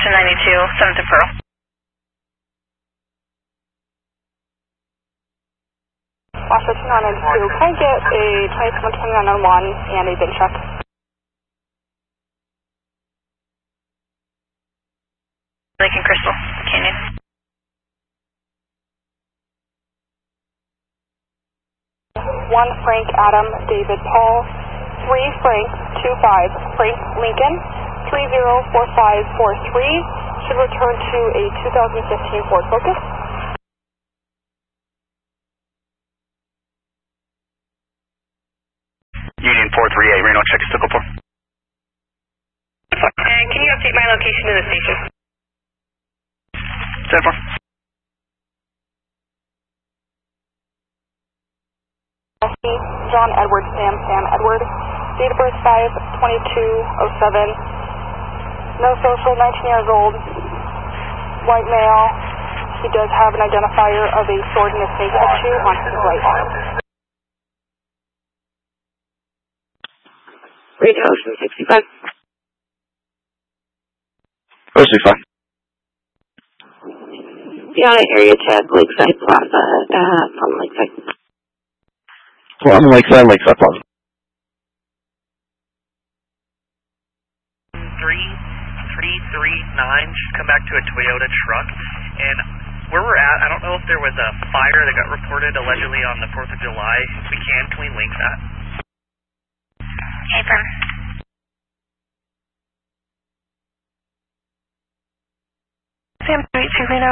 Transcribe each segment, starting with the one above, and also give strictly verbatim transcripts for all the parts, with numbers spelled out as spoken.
Western ninety-two, seventh and Pearl. Western nine ninety-two, can I get a twenty-seven twenty-nine on one and a bin check? Lake and Crystal Canyon. One Frank Adam David Paul, three Frank two five Frank Lincoln, three zero four five four three, should return to a two thousand fifteen Ford Focus. Union four three eight, Reno, check Stickle four. And can you update my location to the station? ten four. John Edward Sam Sam Edward, date of birth five twenty-two oh seven, no social, nineteen years old, white male. He does have an identifier of a sword and a snake tattoo on his right arm. Radio Ocean sixty-five. Ocean five. Beyond area check, Lakeside Plaza, uh, from Lakeside. Well, I'm Lakeside, Lakeside Plaza. three three three nine, just come back to a Toyota truck, and where we're at, I don't know if there was a fire that got reported allegedly on the fourth of July. If we can, can we link that? Hey, firm. Sam three two Reno.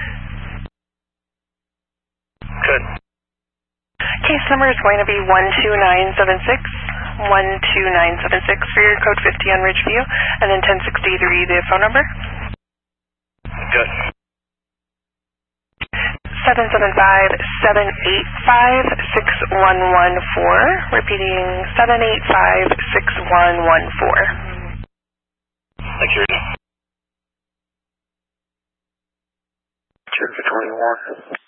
Good. Case number is going to be one two nine seven six, one two nine seven six for your code fifty on Ridgeview, and then ten sixty-three the phone number. Good. seven seven five, seven eight five, six one one four. Repeating, seven eight five, six one one four. Thank you. Check for twenty-one.